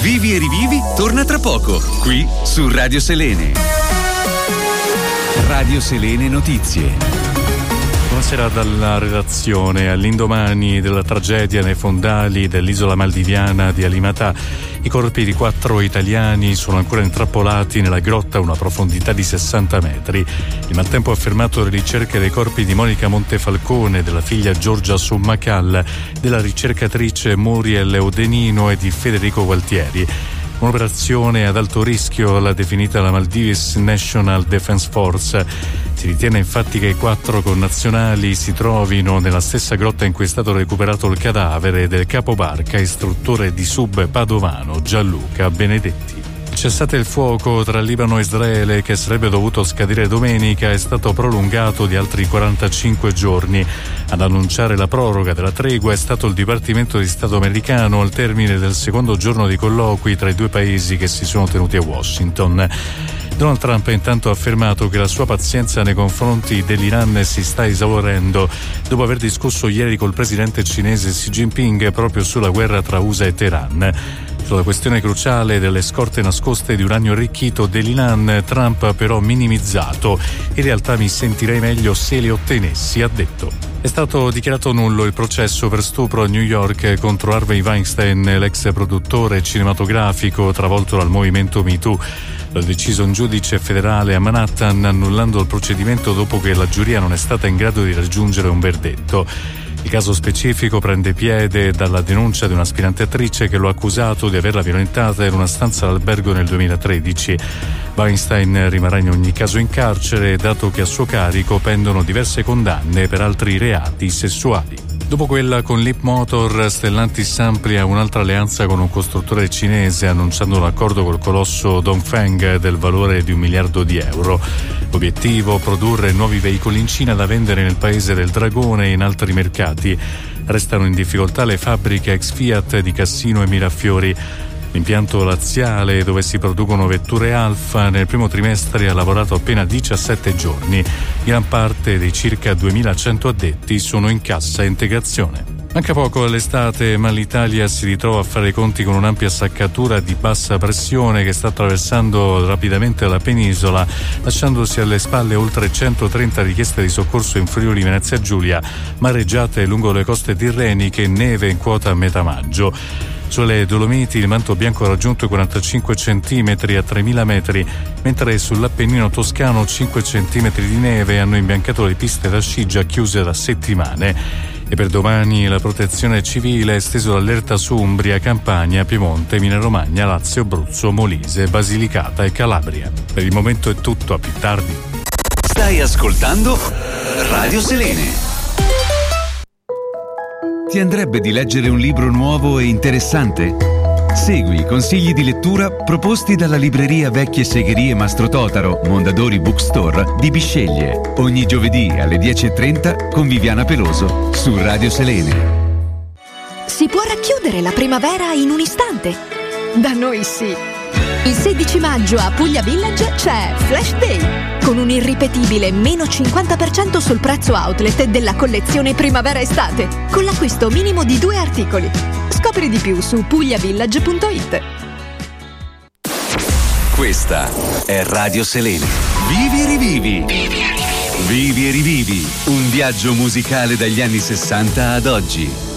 Vivi e rivivi torna tra poco, qui su Radio Selene. Radio Selene Notizie. Buonasera dalla redazione. All'indomani della tragedia nei fondali dell'isola maldiviana di Alimatà, i corpi di 4 italiani sono ancora intrappolati nella grotta a una profondità di 60 metri. Il maltempo ha fermato le ricerche dei corpi di Monica Montefalcone, della figlia Giorgia Sommacal, della ricercatrice Muriel Odenino e di Federico Gualtieri. Un'operazione ad alto rischio l'ha definita la Maldives National Defense Force. Si ritiene infatti che i 4 connazionali si trovino nella stessa grotta in cui è stato recuperato il cadavere del capobarca istruttore di sub padovano Gianluca Benedetti. Cessate il fuoco tra Libano e Israele, che sarebbe dovuto scadere domenica, è stato prolungato di altri 45 giorni. Ad annunciare la proroga della tregua è stato il Dipartimento di Stato americano al termine del secondo giorno di colloqui tra i due paesi che si sono tenuti a Washington. Donald Trump intanto ha affermato che la sua pazienza nei confronti dell'Iran si sta esaurendo dopo aver discusso ieri col presidente cinese Xi Jinping proprio sulla guerra tra USA e Teheran. Sulla questione cruciale delle scorte nascoste di uranio arricchito dell'Iran, Trump ha però minimizzato. In realtà mi sentirei meglio se le ottenessi, ha detto. È stato dichiarato nullo il processo per stupro a New York contro Harvey Weinstein, l'ex produttore cinematografico travolto dal movimento Me Too. L'ha deciso un giudice federale a Manhattan, annullando il procedimento dopo che la giuria non è stata in grado di raggiungere un verdetto. Il caso specifico prende piede dalla denuncia di un'aspirante attrice che lo ha accusato di averla violentata in una stanza d'albergo nel 2013. Weinstein rimarrà in ogni caso in carcere, dato che a suo carico pendono diverse condanne per altri reati sessuali. Dopo quella con Leapmotor, Stellantis amplia un'altra alleanza con un costruttore cinese, annunciando un accordo col colosso Dongfeng del valore di €1 miliardo. L'obiettivo: produrre nuovi veicoli in Cina da vendere nel paese del dragone e in altri mercati. Restano in difficoltà le fabbriche ex Fiat di Cassino e Mirafiori. L'impianto laziale, dove si producono vetture Alfa, nel primo trimestre ha lavorato appena 17 giorni. Gran parte dei circa 2100 addetti sono in cassa integrazione. Manca poco all'estate, ma l'Italia si ritrova a fare i conti con un'ampia saccatura di bassa pressione che sta attraversando rapidamente la penisola, lasciandosi alle spalle oltre 130 richieste di soccorso in Friuli Venezia Giulia, mareggiate lungo le coste tirreniche e neve in quota a metà maggio. Sulle Dolomiti il manto bianco ha raggiunto i 45 centimetri a 3.000 metri, mentre sull'Appennino toscano 5 centimetri di neve hanno imbiancato le piste da sci già chiuse da settimane. E per domani la protezione civile ha esteso l'allerta su Umbria, Campania, Piemonte, Emilia-Romagna, Lazio, Abruzzo, Molise, Basilicata e Calabria. Per il momento è tutto, a più tardi. Stai ascoltando Radio Selene. Ti andrebbe di leggere un libro nuovo e interessante? Segui i consigli di lettura proposti dalla libreria Vecchie Segherie Mastro Totaro, Mondadori Bookstore di Bisceglie. Ogni giovedì alle 10:30 con Viviana Peloso su Radio Selene. Si può racchiudere la primavera in un istante? Da noi sì! Il 16 maggio a Puglia Village c'è Flash Day, con un irripetibile meno 50% sul prezzo outlet della collezione primavera-estate, con l'acquisto minimo di 2 articoli. Scopri di più su pugliavillage.it. Questa è Radio Selene. Vivi e rivivi. Vivi e rivivi. Un viaggio musicale dagli anni 60 ad oggi.